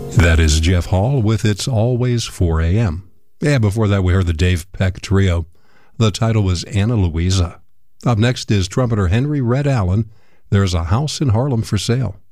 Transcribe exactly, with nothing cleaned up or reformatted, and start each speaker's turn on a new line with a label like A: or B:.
A: That is Jeff Hall with It's Always four a.m. Yeah, before that we heard the Dave Peck Trio. The title was Anna Louisa. Up next is trumpeter Henry Red Allen. There's a House in Harlem for Sale.